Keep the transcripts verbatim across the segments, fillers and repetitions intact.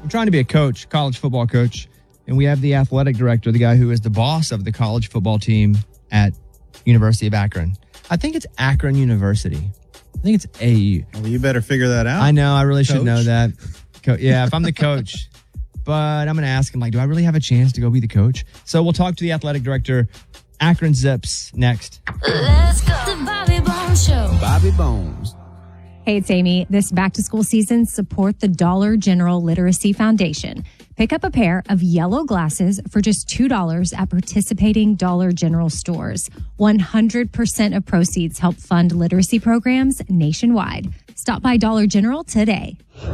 I'm trying to be a coach, college football coach, and we have the athletic director, the guy who is the boss of the college football team at University of Akron. I think it's Akron University. I think it's A U. Well, you better figure that out. I know. I really coach. should know that. Co- yeah, if I'm the coach. But I'm going to ask him, like, do I really have a chance to go be the coach? So we'll talk to the athletic director, Akron Zips, next. Let's go. The Bobby Bones Show. Bobby Bones. Hey, it's Amy. This back-to-school season, support the Dollar General Literacy Foundation. Pick up a pair of yellow glasses for just two dollars at participating Dollar General stores. one hundred percent of proceeds help fund literacy programs nationwide. Stop by Dollar General today.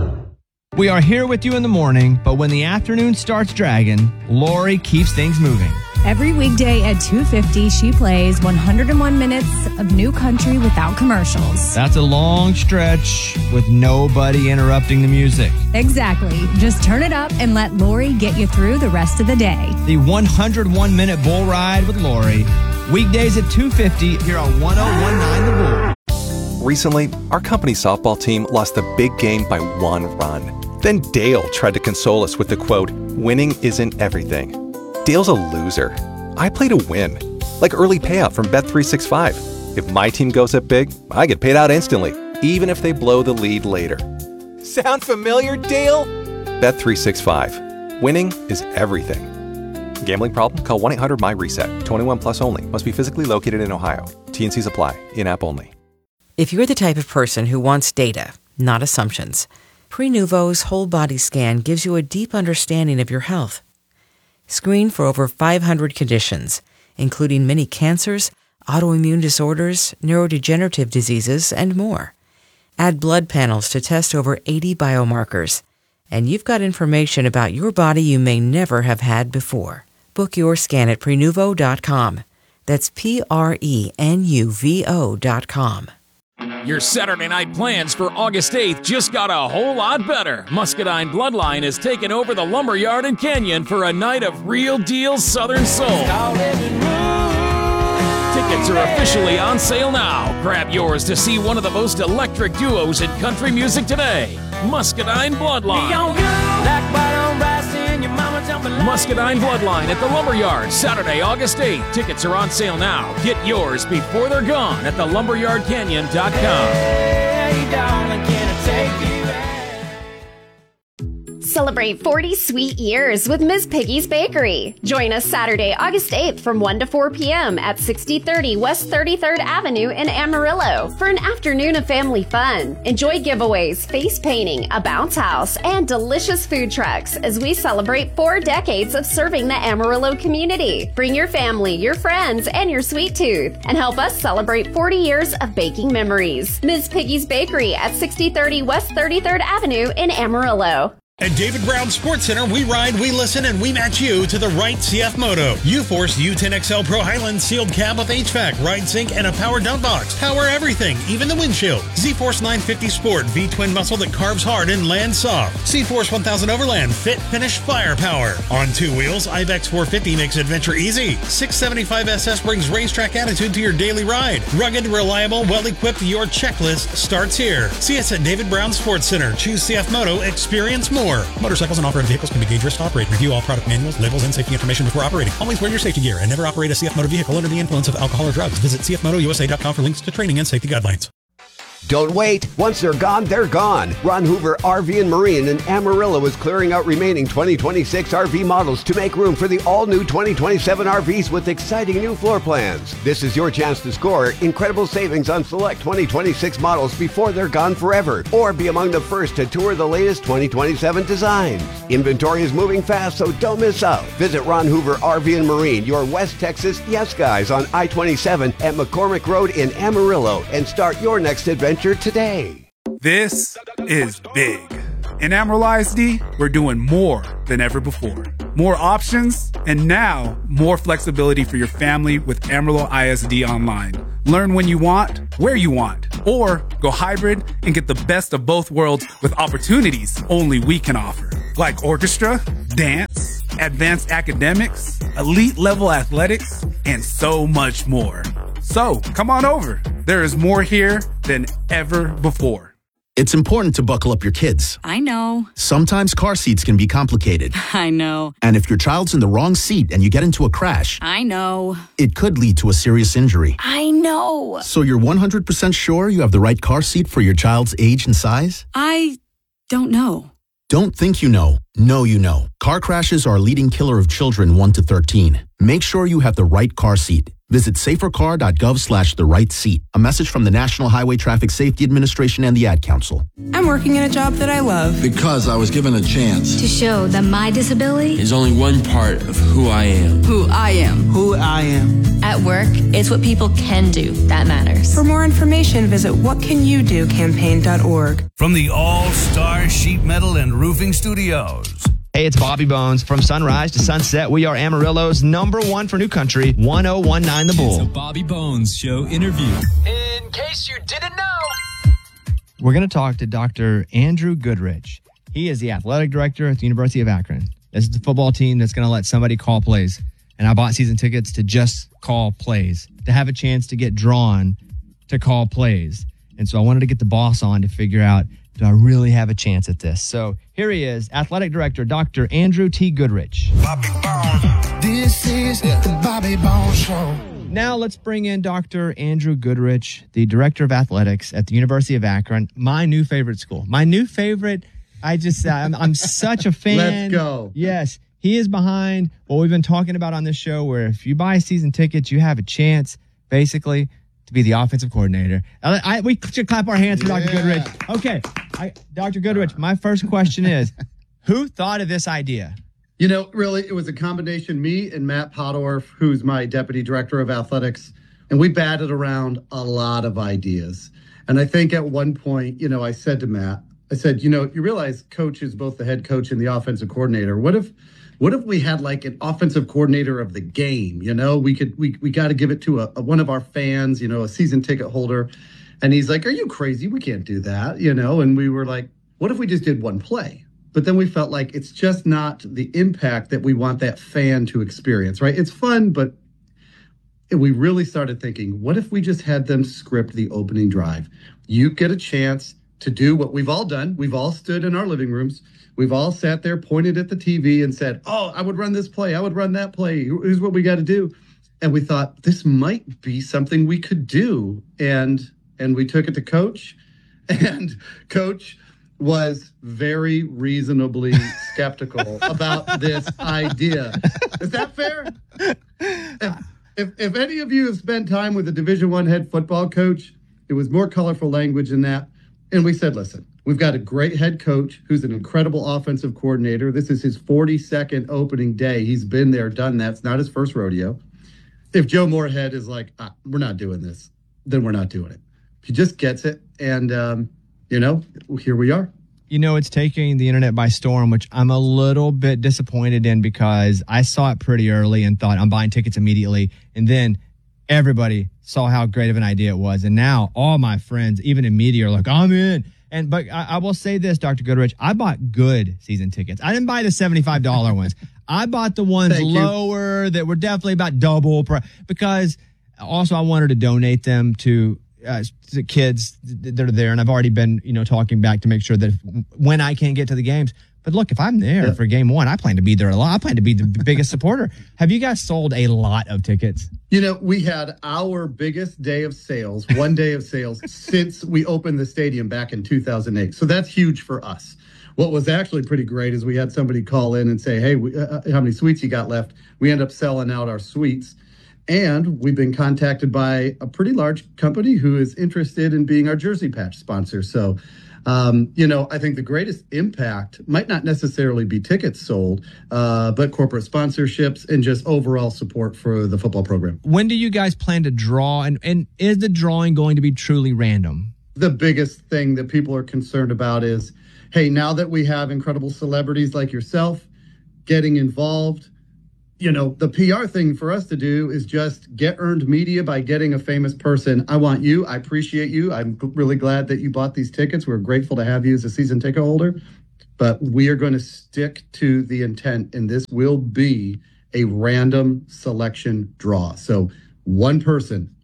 We are here with you in the morning, but when the afternoon starts dragging, Lori keeps things moving. Every weekday at two fifty, she plays one hundred one minutes of new country without commercials. That's a long stretch with nobody interrupting the music. Exactly. Just turn it up and let Lori get you through the rest of the day. The one hundred one minute bull ride with Lori. Weekdays at two fifty here on one oh one nine The Bull. Recently, our company softball team lost the big game by one run. Then Dale tried to console us with the quote, "Winning isn't everything." Dale's a loser. I play to win. Like early payout from Bet three sixty-five. If my team goes up big, I get paid out instantly, even if they blow the lead later. Sound familiar, Dale? Bet three sixty-five. Winning is everything. Gambling problem? Call one eight hundred M Y reset. twenty-one plus only. Must be physically located in Ohio. T and Cs apply. In-app only. If you're the type of person who wants data, not assumptions, Prenuvo's whole body scan gives you a deep understanding of your health. Screen for over five hundred conditions, including many cancers, autoimmune disorders, neurodegenerative diseases, and more. Add blood panels to test over eighty biomarkers, and you've got information about your body you may never have had before. Book your scan at Prenuvo dot com. That's P R E N U V O dot com. Your Saturday night plans for August eighth just got a whole lot better. Muscadine Bloodline has taken over the Lumberyard in Canyon for a night of real deal Southern soul. Tickets are officially on sale now. Grab yours to see one of the most electric duos in country music today, Muscadine Bloodline. Muscadine Bloodline at the Lumberyard, Saturday, August eighth. Tickets are on sale now. Get yours before they're gone at the lumberyard canyon dot com. Hey, darling, can I take you? Celebrate forty sweet years with Miz Piggy's Bakery. Join us Saturday, August eighth from one to four p.m. at sixty thirty West thirty-third Avenue in Amarillo for an afternoon of family fun. Enjoy giveaways, face painting, a bounce house, and delicious food trucks as we celebrate four decades of serving the Amarillo community. Bring your family, your friends, and your sweet tooth and help us celebrate forty years of baking memories. Miz Piggy's Bakery at sixty thirty West thirty-third Avenue in Amarillo. At David Brown Sports Center, we ride, we listen, and we match you to the right C F Moto. U-Force U ten X L Pro Highland sealed cab with H V A C, ride sync, and a power dump box. Power everything, even the windshield. Z-Force nine fifty Sport, V-twin muscle that carves hard and lands soft. C-Force one thousand Overland, fit, finish, firepower. On two wheels, Ibex four fifty makes adventure easy. six seventy-five S S brings racetrack attitude to your daily ride. Rugged, reliable, well-equipped, your checklist starts here. See us at David Brown Sports Center. Choose C F Moto, experience more. Motorcycles and off-road vehicles can be dangerous to operate. Review all product manuals, labels, and safety information before operating. Always wear your safety gear and never operate a C F Moto vehicle under the influence of alcohol or drugs. Visit C F moto U S A dot com for links to training and safety guidelines. Don't wait. Once they're gone, they're gone. Ron Hoover R V and Marine in Amarillo is clearing out remaining twenty twenty-six R V models to make room for the all-new twenty twenty-seven R Vs with exciting new floor plans. This is your chance to score incredible savings on select twenty twenty-six models before they're gone forever, or be among the first to tour the latest twenty twenty-seven designs. Inventory is moving fast, so don't miss out. Visit Ron Hoover R V and Marine, your West Texas yes guys on I twenty-seven at McCormick Road in Amarillo, and start your next adventure today. This is big. In Amarillo I S D, we're doing more than ever before. More options, and now more flexibility for your family with Amarillo I S D Online. Learn when you want, where you want, or go hybrid and get the best of both worlds with opportunities only we can offer. Like orchestra, dance, advanced academics, elite level athletics, and so much more. So come on over. There is more here than ever before. It's important to buckle up your kids. I know. Sometimes car seats can be complicated. I know. And if your child's in the wrong seat and you get into a crash, I know. it could lead to a serious injury. I know. So you're one hundred percent sure you have the right car seat for your child's age and size? I don't know. Don't think you know. Know you know. Car crashes are a leading killer of children one to thirteen. Make sure you have the right car seat. Visit safercar.gov slash the right seat. A message from the National Highway Traffic Safety Administration and the Ad Council. I'm working in a job that I love. Because I was given a chance. To show that my disability is only one part of who I am. Who I am. Who I am. At work, it's what people can do that matters. For more information, visit what can you do campaign dot org. From the All-Star Sheet Metal and Roofing Studios. Hey, it's Bobby Bones. From sunrise to sunset, we are Amarillo's number one for new country, one oh one nine The Bull. It's a Bobby Bones Show interview. In case you didn't know. We're going to talk to Doctor Andrew Goodrich. He is the athletic director at the University of Akron. This is the football team that's going to let somebody call plays. And I bought season tickets to just call plays, to have a chance to get drawn to call plays. And so I wanted to get the boss on to figure out, do I really have a chance at this? So here he is, athletic director, Doctor Andrew T. Goodrich. Bobby Bones. This is the Bobby Bones Show. Now let's bring in Doctor Andrew Goodrich, the director of athletics at the University of Akron, my new favorite school. My new favorite, I just, I'm, I'm such a fan. Let's go. Yes, he is behind what we've been talking about on this show, where if you buy season tickets, you have a chance, basically, to be the offensive coordinator. I, I, we should clap our hands for yeah. Doctor Goodrich. Okay, I, Doctor Goodrich, my first question is, who thought of this idea? You know, really, it was a combination, me and Matt Podorf, who's my deputy director of athletics, and we batted around a lot of ideas. And I think at one point, you know, I said to Matt, I said, you know, you realize coach is both the head coach and the offensive coordinator. What if What if we had like an offensive coordinator of the game? You know, we could we we got to give it to a, a one of our fans, you know, a season ticket holder. And he's like, "Are you crazy? We can't do that." You know, and we were like, "What if we just did one play?" But then we felt like it's just not the impact that we want that fan to experience, right? It's fun, but we really started thinking, what if we just had them script the opening drive? You get a chance to do what we've all done. We've all stood in our living rooms. We've all sat there, pointed at the T V and said, oh, I would run this play. I would run that play. Here's what we got to do. And we thought this might be something we could do. And and we took it to Coach. And Coach was very reasonably skeptical about this idea. Is that fair? If, if, if any of you have spent time with a Division One head football coach, it was more colorful language than that. And we said, listen, we've got a great head coach who's an incredible offensive coordinator. This is his forty-second opening day. He's been there, done that. It's not his first rodeo. If Joe Moorhead is like, ah, we're not doing this, then we're not doing it. He just gets it. And, um, you know, here we are. You know, it's taking the internet by storm, which I'm a little bit disappointed in because I saw it pretty early and thought I'm buying tickets immediately. And then everybody saw how great of an idea it was. And now all my friends, even in media, are like, I'm in. And but I, I will say this, Doctor Goodrich, I bought good season tickets. I didn't buy the seventy-five dollars ones. I bought the ones Thank lower you. that were definitely about double price because also I wanted to donate them to uh, to kids that are there. And I've already been, you know, talking back to make sure that if, when I can get to the games. But look, if I'm there yeah. for game one, I plan to be there a lot. I plan to be the biggest supporter. Have you guys sold a lot of tickets? You know, we had our biggest day of sales, one day of sales, since we opened the stadium back in two thousand eight. So that's huge for us. What was actually pretty great is we had somebody call in and say, hey, we, uh, how many suites you got left? We end up selling out our suites. And we've been contacted by a pretty large company who is interested in being our jersey patch sponsor. So, Um, you know, I think the greatest impact might not necessarily be tickets sold, uh, but corporate sponsorships and just overall support for the football program. When do you guys plan to draw? And, and is the drawing going to be truly random? The biggest thing that people are concerned about is, hey, now that we have incredible celebrities like yourself getting involved, you know, the P R thing for us to do is just get earned media by getting a famous person. I want you. I appreciate you. I'm really glad that you bought these tickets. We're grateful to have you as a season ticket holder. But we are going to stick to the intent, and this will be a random selection draw. So one person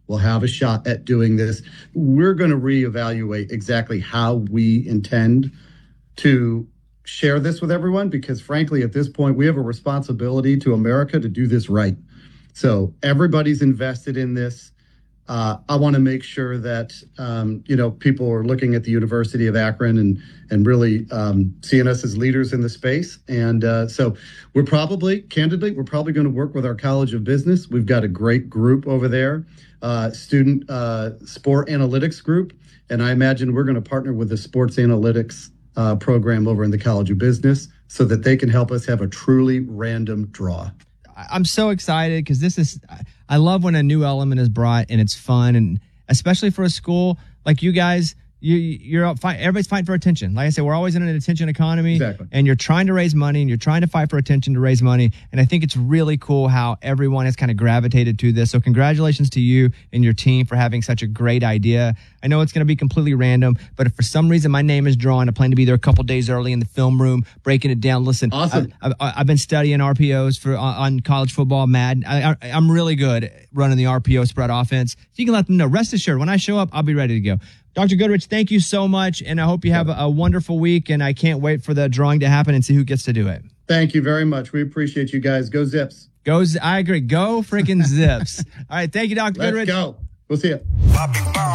will have a shot at doing this. We're going to reevaluate exactly how we intend to share this with everyone, because frankly, at this point, we have a responsibility to America to do this right. So everybody's invested in this. Uh, I want to make sure that, um, you know, people are looking at the University of Akron and and really um, seeing us as leaders in the space. And uh, so we're probably, candidly, we're probably going to work with our College of Business. We've got a great group over there, uh, student uh, sport analytics group. And I imagine we're going to partner with the sports analytics uh, program over in the College of Business so that they can help us have a truly random draw. I'm so excited because this is, I love when a new element is brought and it's fun, and especially for a school like you guys, you, you're out fight, everybody's fighting for attention. Like I said, we're always in an attention economy, exactly. And you're trying to raise money and you're trying to fight for attention to raise money. And I think it's really cool how everyone has kind of gravitated to this. So congratulations to you and your team for having such a great idea. I know it's going to be completely random, but if for some reason my name is drawn, I plan to be there a couple days early in the film room, breaking it down. Listen, awesome. I, I, I've been studying R P Os for on, on college football, Madden. I, I, I'm really good at running the R P O spread offense. So you can let them know. Rest assured, when I show up, I'll be ready to go. Doctor Goodrich, thank you so much, and I hope you have a, a wonderful week, and I can't wait for the drawing to happen and see who gets to do it. Thank you very much. We appreciate you guys. Go Zips. Go, I agree. Go freaking Zips. All right, thank you, Doctor Let's Goodrich. go. We'll see you.